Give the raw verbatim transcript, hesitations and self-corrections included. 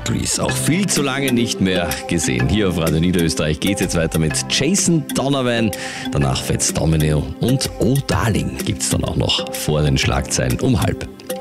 Grease. Auch viel zu lange nicht mehr gesehen. Hier auf Radio Niederösterreich geht es jetzt weiter mit Jason Donovan. Danach Fats Domino und Oh Darling gibt es dann auch noch vor den Schlagzeilen um halb.